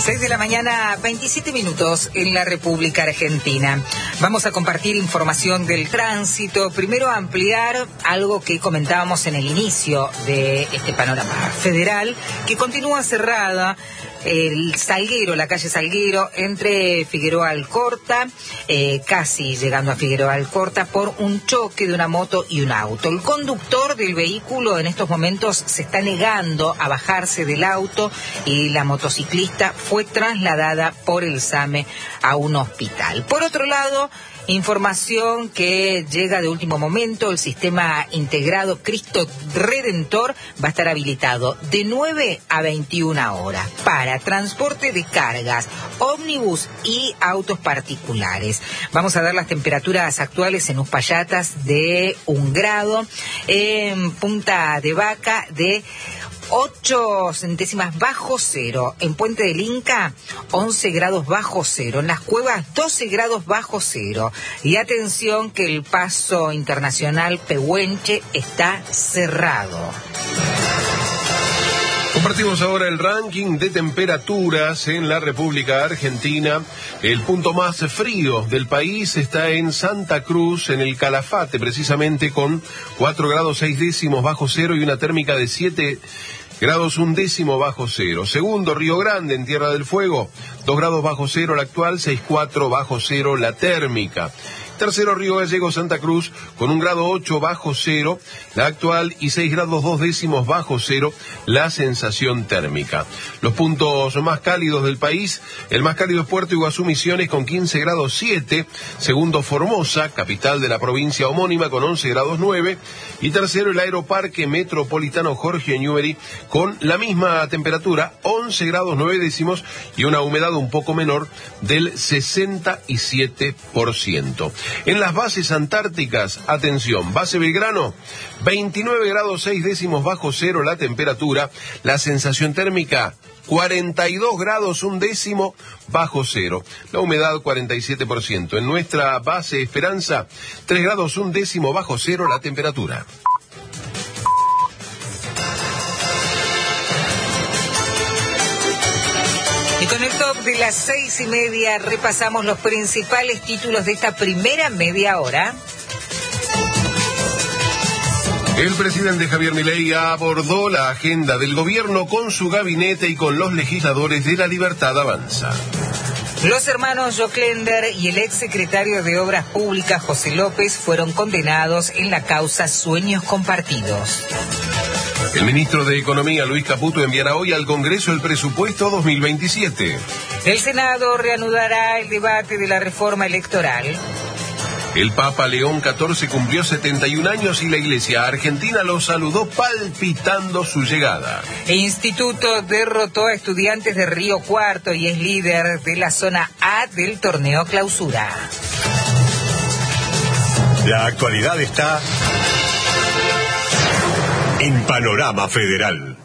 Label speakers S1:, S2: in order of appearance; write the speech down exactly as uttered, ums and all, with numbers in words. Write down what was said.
S1: seis de la mañana, veintisiete minutos en la República Argentina. Vamos a compartir información del tránsito. Primero, ampliar algo que comentábamos en el inicio de este panorama federal, que continúa cerrada. El Salguero, la calle Salguero, entre Figueroa Alcorta, eh, casi llegando a Figueroa Alcorta, por un choque de una moto y un auto. El conductor del vehículo en estos momentos se está negando a bajarse del auto y la motociclista fue trasladada por el SAME a un hospital. Por otro lado, información que llega de último momento: el sistema integrado Cristo Redentor va a estar habilitado de nueve a veintiuna horas para transporte de cargas, ómnibus y autos particulares. Vamos a dar las temperaturas actuales en Uspallatas de un grado, en Punta de Vaca de ocho centésimas bajo cero, en Puente del Inca once grados bajo cero, en Las Cuevas doce grados bajo cero. Y atención que el paso internacional Pehuenche está cerrado.
S2: Compartimos ahora el ranking de temperaturas en la República Argentina. El punto más frío del país está en Santa Cruz, en el Calafate, precisamente, con cuatro grados seis décimos bajo cero y una térmica de siete grados un décimo bajo cero. Segundo, Río Grande, en Tierra del Fuego, dos grados bajo cero la actual, seis cuatro bajo cero la térmica. Tercero, Río Gallegos, Santa Cruz, con un grado ocho bajo cero la actual y seis grados dos décimos bajo cero la sensación térmica. Los puntos más cálidos del país: el más cálido es Puerto Iguazú, Misiones, con quince grados siete. Segundo, Formosa, capital de la provincia homónima, con once grados nueve. Y tercero, el Aeroparque Metropolitano Jorge Newbery, con la misma temperatura, once grados nueve décimos y una humedad un poco menor del sesenta y siete por ciento. En las bases antárticas, atención, base Belgrano, veintinueve grados seis décimos bajo cero la temperatura, la sensación térmica cuarenta y dos grados un décimo bajo cero, la humedad cuarenta y siete por ciento. En nuestra base Esperanza, tres grados un décimo bajo cero la temperatura.
S1: Y con el top de las seis y media repasamos los principales títulos de esta primera media hora.
S2: El presidente Javier Milei abordó la agenda del gobierno con su gabinete y con los legisladores de La Libertad Avanza.
S1: Los hermanos Joclender y el exsecretario de Obras Públicas José López fueron condenados en la causa Sueños Compartidos.
S2: El ministro de Economía, Luis Caputo, enviará hoy al Congreso el presupuesto dos mil veintisiete.
S1: El Senado reanudará el debate de la reforma electoral.
S2: El Papa León catorce cumplió setenta y un años y la Iglesia Argentina lo saludó palpitando su llegada.
S1: El Instituto derrotó a Estudiantes de Río Cuarto y es líder de la zona A del torneo Clausura.
S3: La actualidad está en Panorama Federal.